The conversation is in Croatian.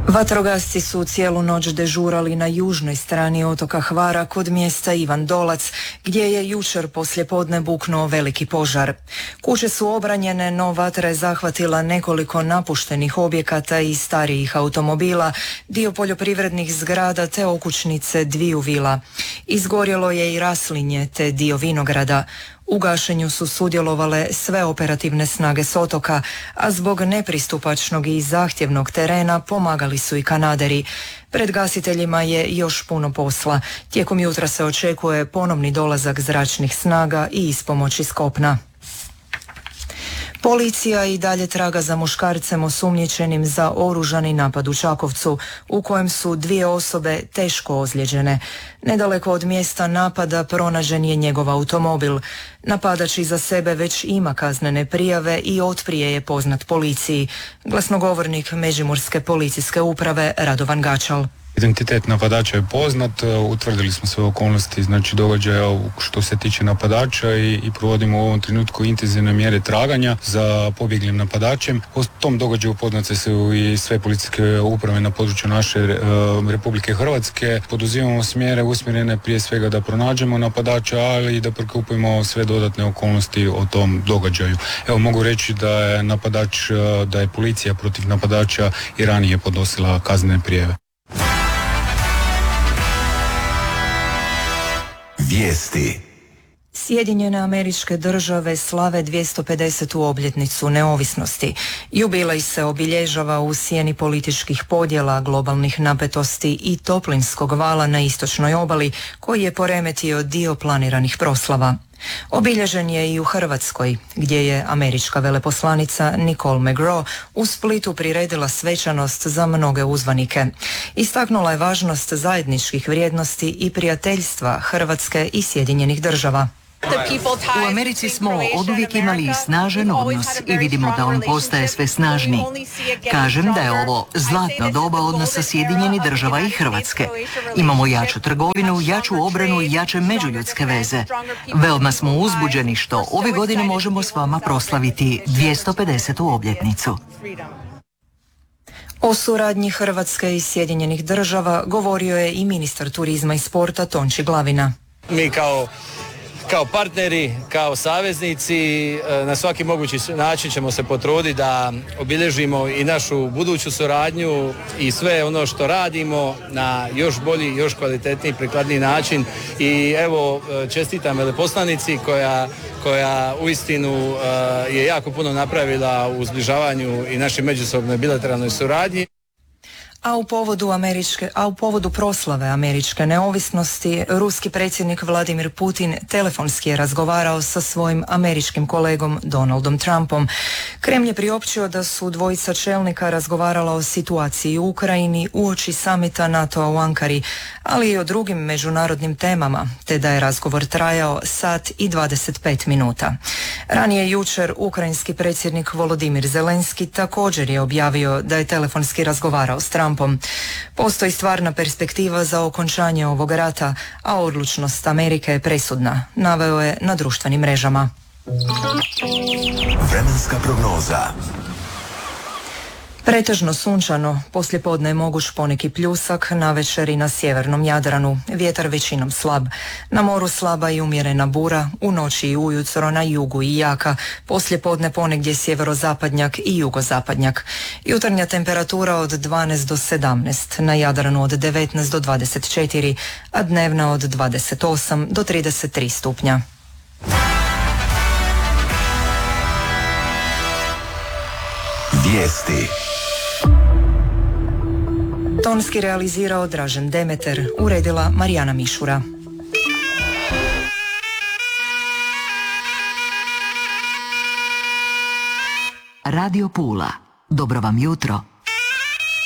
Vatrogasci su cijelu noć dežurali na južnoj strani otoka Hvara kod mjesta Ivan Dolac, gdje je jučer poslijepodne buknuo veliki požar. Kuće su obranjene, no vatra je zahvatila nekoliko napuštenih objekata i starijih automobila, dio poljoprivrednih zgrada te okućnice dviju vila. Izgorjelo je i raslinje te dio vinograda. U gašenju su sudjelovale sve operativne snage s otoka, a zbog nepristupačnog i zahtjevnog terena pomagali su i kanaderi. Pred gasiteljima je još puno posla. Tijekom jutra se očekuje ponovni dolazak zračnih snaga i ispomoć s kopna. Policija i dalje traga za muškarcem osumnjičenim za oružani napad u Čakovcu, u kojem su 2 osobe teško ozlijeđene. Nedaleko od mjesta napada pronađen je njegov automobil. Napadač iza sebe već ima kaznene prijave i otprije je poznat policiji. Glasnogovornik Međimurske policijske uprave Radovan Gačal. Identitet napadača je poznat, utvrdili smo sve okolnosti, znači događaja što se tiče napadača i provodimo u ovom trenutku intenzivne mjere traganja za pobjeglim napadačem. O tom događaju upoznate su i sve policijske uprave na području naše Republike Hrvatske. Poduzimamo smjere usmjerene prije svega da pronađemo napadača, ali i da prikupimo sve dodatne okolnosti o tom događaju. Evo, mogu reći da je policija protiv napadača i ranije podnosila kaznene prijave. Vijesti. Sjedinjene Američke Države slave 250. obljetnicu neovisnosti. Jubilej se obilježava u sjeni političkih podjela, globalnih napetosti i toplinskog vala na istočnoj obali, koji je poremetio dio planiranih proslava. Obilježen je i u Hrvatskoj, gdje je američka veleposlanica Nicole McGraw u Splitu priredila svečanost za mnoge uzvanike. Istaknula je važnost zajedničkih vrijednosti i prijateljstva Hrvatske i Sjedinjenih Država. U Americi smo oduvijek imali snažan odnos i vidimo da on postaje sve snažniji. Kažem da je ovo zlatno doba odnosa Sjedinjenih Država i Hrvatske. Imamo jaču trgovinu, jaču obranu i jače međuljudske veze. Veoma smo uzbuđeni što ove godine možemo s vama proslaviti 250. obljetnicu. O suradnji Hrvatske i Sjedinjenih Država govorio je i ministar turizma i sporta Tonči Glavina. Mi kao partneri, kao saveznici, na svaki mogući način ćemo se potruditi da obilježimo i našu buduću suradnju i sve ono što radimo na još bolji, još kvalitetniji, prikladniji način. I evo, čestitam veleposlanici koja uistinu je jako puno napravila u zbližavanju i našoj međusobnoj bilateralnoj suradnji. A u povodu proslave američke neovisnosti, ruski predsjednik Vladimir Putin telefonski je razgovarao sa svojim američkim kolegom Donaldom Trumpom. Kremlj je priopćio da su dvojica čelnika razgovarala o situaciji u Ukrajini uoči samita NATO-a u Ankari, ali i o drugim međunarodnim temama, te da je razgovor trajao 1:25 minuta. Ranije jučer ukrajinski predsjednik Volodimir Zelenski također je objavio da je telefonski razgovarao s Trumpom. Postoji stvarna perspektiva za okončanje ovog rata, a odlučnost Amerike je presudna, naveo je na društvenim mrežama. Vremenska prognoza. Pretežno sunčano, poslijepodne je moguć poneki pljusak, navečer i na sjevernom Jadranu, vjetar većinom slab. Na moru slaba i umjerena bura, u noći i ujutro na jugu i jaka, poslijepodne ponegdje sjeverozapadnjak i jugozapadnjak. Jutarnja temperatura od 12 do 17, na Jadranu od 19 do 24, a dnevna od 28 do 33 stupnja. Vijesti. Tonski realizirao Dražen Demeter, uredila Marijana Mišura. Radio Pula. Dobro vam jutro.